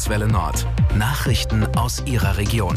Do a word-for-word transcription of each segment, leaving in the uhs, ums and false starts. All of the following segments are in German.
eins Welle Nord. Nachrichten aus Ihrer Region.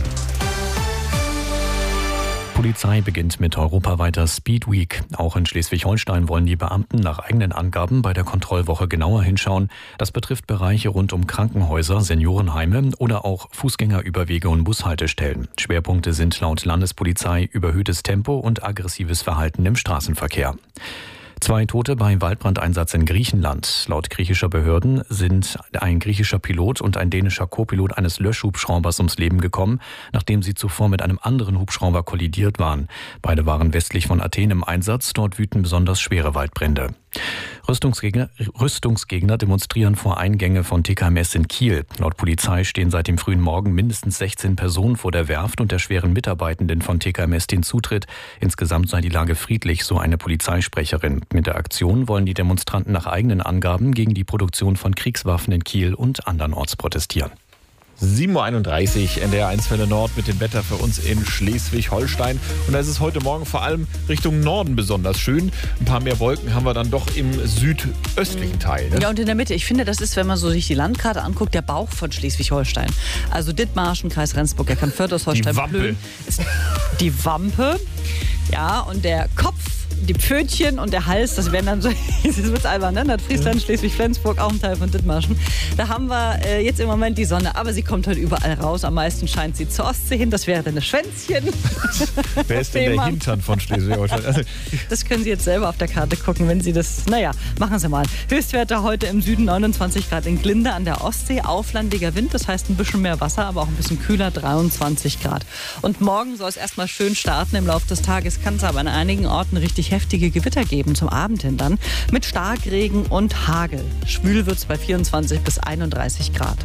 Polizei beginnt mit europaweiter Speed Week. Auch in Schleswig-Holstein wollen die Beamten nach eigenen Angaben bei der Kontrollwoche genauer hinschauen. Das betrifft Bereiche rund um Krankenhäuser, Seniorenheime oder auch Fußgängerüberwege und Bushaltestellen. Schwerpunkte sind laut Landespolizei überhöhtes Tempo und aggressives Verhalten im Straßenverkehr. Zwei Tote bei Waldbrandeinsatz in Griechenland. Laut griechischer Behörden sind ein griechischer Pilot und ein dänischer Co-Pilot eines Löschhubschraubers ums Leben gekommen, nachdem sie zuvor mit einem anderen Hubschrauber kollidiert waren. Beide waren westlich von Athen im Einsatz. Dort wüten besonders schwere Waldbrände. Rüstungsgegner, Rüstungsgegner demonstrieren vor Eingänge von T K M S in Kiel. Laut Polizei stehen seit dem frühen Morgen mindestens sechzehn Personen vor der Werft und erschweren Mitarbeitenden von T K M S den Zutritt. Insgesamt sei die Lage friedlich, so eine Polizeisprecherin. Mit der Aktion wollen die Demonstranten nach eigenen Angaben gegen die Produktion von Kriegswaffen in Kiel und andernorts protestieren. sieben Uhr einunddreißig, N D R eins Welle Nord mit dem Wetter für uns in Schleswig-Holstein. Und da ist es heute Morgen vor allem Richtung Norden besonders schön. Ein paar mehr Wolken haben wir dann doch im südöstlichen Teil. Ne? Ja, und in der Mitte. Ich finde, das ist, wenn man so sich die Landkarte anguckt, der Bauch von Schleswig-Holstein. Also Dithmarschen, Kreis Rendsburg, Eckernförde, Holstein, Die Wampe. Plön, ist die Wampe. Ja, und der Kopf, die Pfötchen und der Hals, das wären dann so, das wird albern, ne? Nordfriesland, Schleswig-Flensburg, auch ein Teil von Dithmarschen. Da haben wir äh, jetzt im Moment die Sonne, aber sie kommt heute überall raus. Am meisten scheint sie zur Ostsee hin, das wäre dann das Schwänzchen. Wer ist denn der Hintern von Schleswig-Holstein? Also, das können Sie jetzt selber auf der Karte gucken, wenn Sie das, naja, machen Sie mal. Höchstwerte heute im Süden neunundzwanzig Grad in Glinde an der Ostsee, auflandiger Wind, das heißt ein bisschen mehr Wasser, aber auch ein bisschen kühler, dreiundzwanzig Grad. Und morgen soll es erstmal schön starten, im Laufe des Tages kann es aber an einigen Orten richtig heftige Gewitter geben, zum Abend hin dann, mit Starkregen und Hagel. Schwül wird es bei vierundzwanzig bis einunddreißig Grad.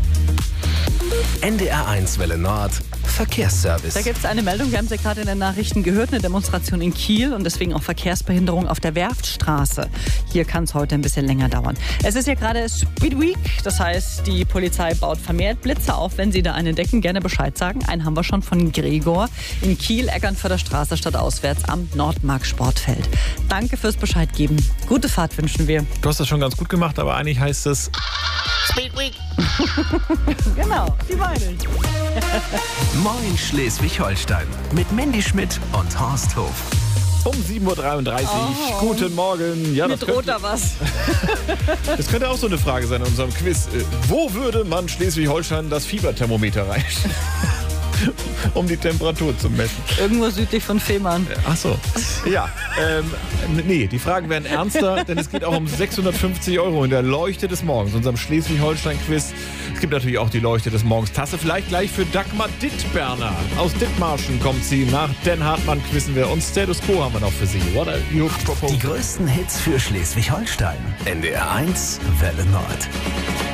N D R eins Welle Nord Verkehrsservice. Da gibt es eine Meldung, wir haben es ja gerade in den Nachrichten gehört, eine Demonstration in Kiel und deswegen auch Verkehrsbehinderung auf der Werftstraße. Hier kann es heute ein bisschen länger dauern. Es ist ja gerade Speed Week, das heißt, die Polizei baut vermehrt Blitze auf. Wenn Sie da einen entdecken, gerne Bescheid sagen. Einen haben wir schon von Gregor in Kiel, Eckernförder Straße stadtauswärts am Nordmark Sportfeld. Danke fürs Bescheid geben. Gute Fahrt wünschen wir. du hast das schon ganz gut gemacht, aber eigentlich heißt es Speed Week. Genau, die meine ich. Moin Schleswig-Holstein mit Mandy Schmidt und Horst Hof. um sieben Uhr dreiunddreißig. Oh. Guten Morgen. Ja, Mit das könnte, roter was? das könnte auch so eine Frage sein in unserem Quiz. Äh, Wo würde man Schleswig-Holstein das Fieberthermometer reichen? Um die Temperatur zu messen. Irgendwo südlich von Fehmarn. Ach so. Ja, ähm, nee, die Fragen werden ernster, denn es geht auch um sechshundertfünfzig Euro in der Leuchte des Morgens, unserem Schleswig-Holstein-Quiz. Es gibt natürlich auch die Leuchte des Morgens Tasse, vielleicht gleich für Dagmar Dittberner. Aus Dithmarschen kommt sie. Nach Den Hartmann quizzen wir und Status Quo haben wir noch für sie. What are you Die größten Hits für Schleswig-Holstein. N D R eins Welle Nord.